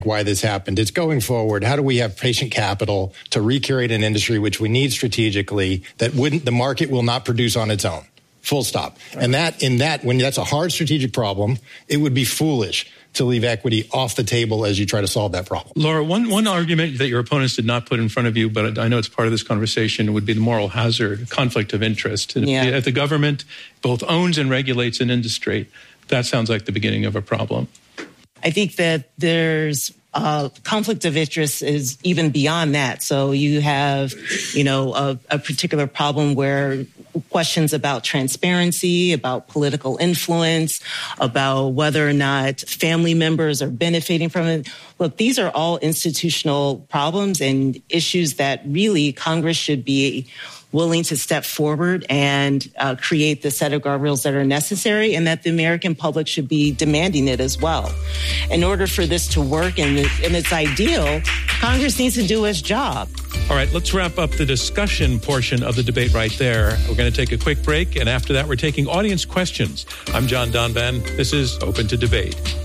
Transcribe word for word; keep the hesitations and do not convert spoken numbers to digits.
why this happened. It's going forward. How do we have patient capital to recreate an industry which we need strategically that wouldn't, the market will not produce on its own? Full stop. Right. And that, in that, when that's a hard strategic problem, it would be foolish to leave equity off the table as you try to solve that problem. Laura, one, one argument that your opponents did not put in front of you, but I know it's part of this conversation, would be the moral hazard, conflict of interest. Yeah. If the government both owns and regulates an industry, that sounds like the beginning of a problem. I think that there's uh, conflict of interest is even beyond that. So you have, you know, a, a particular problem where questions about transparency, about political influence, about whether or not family members are benefiting from it. Look, these are all institutional problems and issues that really Congress should be willing to step forward and uh, create the set of guardrails that are necessary, and that the American public should be demanding it as well. In order for this to work and, and it's ideal, Congress needs to do its job. All right, let's wrap up the discussion portion of the debate right there. We're going to take a quick break, and after that, we're taking audience questions. I'm John Donvan. This is Open to Debate.